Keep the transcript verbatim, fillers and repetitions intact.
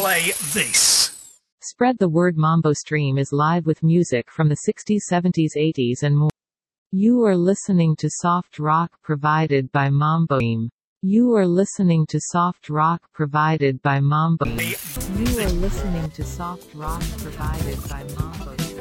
play this. Spread the word. Mambo Stream is live with music from the sixties, seventies, eighties and more. You are listening to soft rock provided by Mambo Stream. You are listening to soft rock provided by Mambo. You are listening to soft rock provided by Mambo Stream.